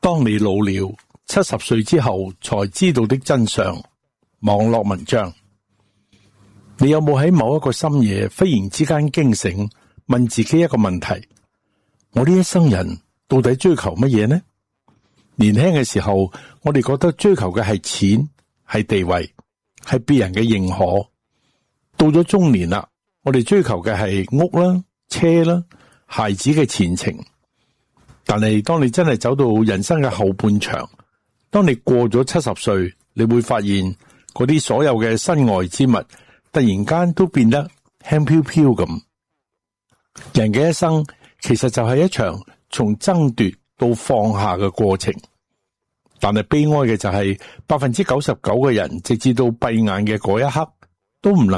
當你老了，70歲之後才知道的真相。網絡文章。你有冇喺某一個深夜忽然之間驚醒，問自己一個問題：我呢一生人到底追求乜嘢呢？年輕嘅時候，我哋覺得追求嘅係錢、係地位、係別人嘅認可。到咗中年啦，我哋追求嘅係屋啦、車啦、孩子嘅前程。但係當你真係走到人生嘅後半場，當你過咗70歲，你會發現嗰啲所有嘅身外之物，突然間都變得輕飄飄咁。人嘅一生其實就係一場從爭奪到放下嘅過程，但係悲哀嘅就係99%嘅人，直至到閉眼嘅嗰一刻，都唔能